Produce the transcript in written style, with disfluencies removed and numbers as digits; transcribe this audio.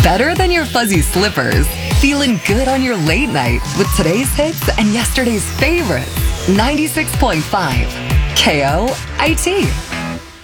Better than your fuzzy slippers. Feeling good on your late night with today's hits and yesterday's favorites. 96.5 KOIT.